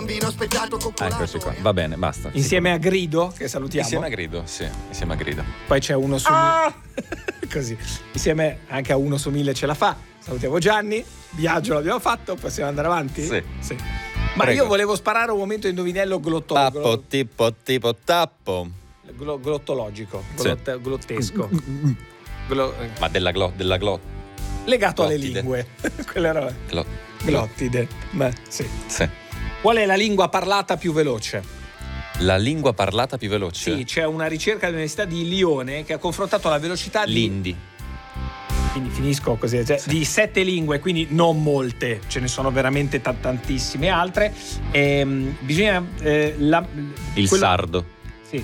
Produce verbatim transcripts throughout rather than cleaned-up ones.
vino speziato coccolato. Eccoci qua, va bene, basta. Insieme a Grido, che salutiamo. Insieme a Grido, sì, insieme a Grido. Poi c'è uno su Ah! così. Insieme anche a uno su mille ce la fa. Salutiamo Gianni. Viaggio l'abbiamo fatto, possiamo andare avanti? Sì. Sì. Ma Prego. io volevo sparare un momento indovinello glotto, Pappo, tipo, tipo, tappo. glo- glottologico, Sì. glot- glottesco. Glo- Ma della glo, della glo, legato alle Glottide. lingue. Quelle robe. glo, Glottide. Beh, sì. sì. Qual è la lingua parlata più veloce? La lingua parlata più veloce? Sì, c'è una ricerca all'Università di Lione che ha confrontato la velocità di L'indi. quindi finisco così, cioè, di sette lingue, quindi non molte, ce ne sono veramente ta- tantissime altre. Ehm, bisogna eh, la- Il quello- sardo. Sì.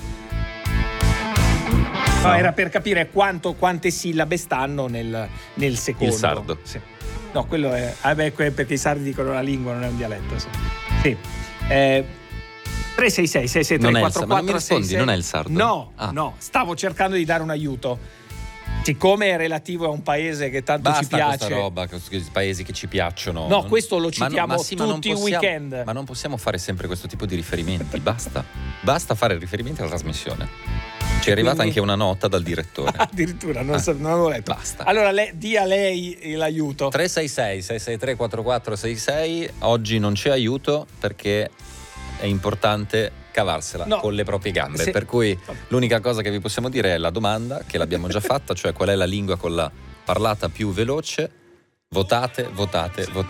No, era per capire quanto, quante sillabe stanno nel, nel secondo. Il sardo. Sì. No, quello è. Ah beh, que- perché i sardi dicono una lingua, non è un dialetto. Sì. Sì. Eh, tre sei sei sei sei tre Non è il quattro sa- ma non mi quattro sei rispondi, sei. non è il sardo? No, Ah. no, stavo cercando di dare un aiuto. Siccome è relativo a un paese che tanto Basta ci piace. questa roba, questi paesi che ci piacciono. No, Non- questo lo ma no- citiamo ma sì, ma non tutti i possiamo- weekend. Ma non possiamo fare sempre questo tipo di riferimenti, basta. Basta fare riferimenti alla trasmissione. Ci è arrivata quindi- anche una nota dal direttore. Addirittura, non, Ah, so- non avevo letto. basta. Allora, lei, dia a lei l'aiuto. tre sei sei sei sei tre quattro quattro sei sei. Oggi non c'è aiuto perché è importante cavarsela No. con le proprie gambe. Se- Per cui l'unica cosa che vi possiamo dire è la domanda, che l'abbiamo già fatta, cioè qual è la lingua con la parlata più veloce. Votate, votate, votate.